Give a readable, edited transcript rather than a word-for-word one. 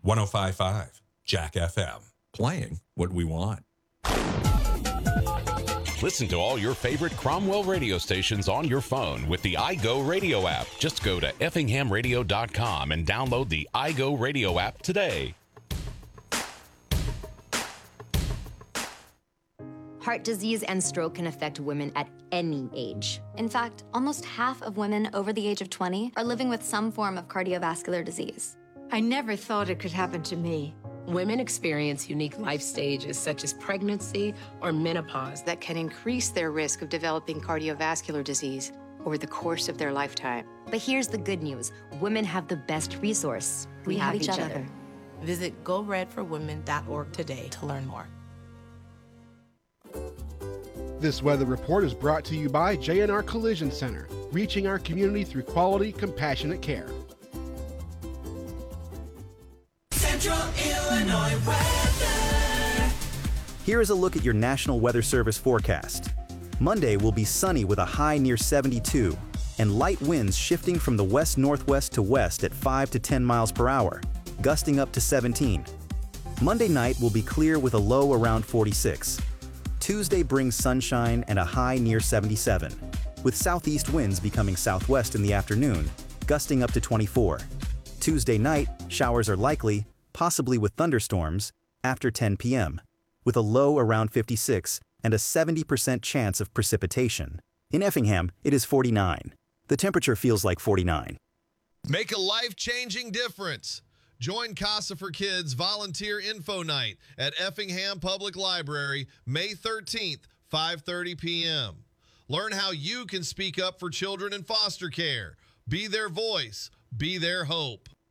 105.5 Jack FM. Playing what we want. Listen to all your favorite Cromwell radio stations on your phone with the iGo Radio app. Just go to effinghamradio.com and download the iGo Radio app today. Heart disease and stroke can affect women at any age. In fact, almost half of women over the age of 20 are living with some form of cardiovascular disease. I never thought it could happen to me. Women experience unique life stages such as pregnancy or menopause that can increase their risk of developing cardiovascular disease over the course of their lifetime. But here's the good news. Women have the best resource. We have each other. Visit GoRedForWomen.org today to learn more. This weather report is brought to you by J&R Collision Center, reaching our community through quality, compassionate care. Central Illinois weather. Here is a look at your National Weather Service forecast. Monday will be sunny with a high near 72 and light winds shifting from the west-northwest to west at 5 to 10 miles per hour, gusting up to 17. Monday night will be clear with a low around 46. Tuesday brings sunshine and a high near 77, with southeast winds becoming southwest in the afternoon, gusting up to 24. Tuesday night, showers are likely, possibly with thunderstorms, after 10 p.m., with a low around 56 and a 70% chance of precipitation. In Effingham, it is 49. The temperature feels like 49. Make a life-changing difference. Join Casa for Kids Volunteer Info Night at Effingham Public Library, May 13th, 5:30 p.m. Learn how you can speak up for children in foster care. Be their voice. Be their hope.